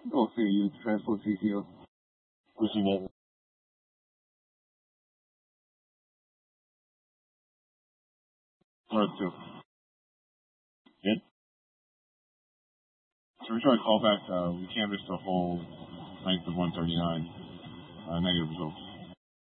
Oh, so you transport CCO? Pushing it. Or two. Good. So we try to call back, we canvassed the whole length of 139, negative results.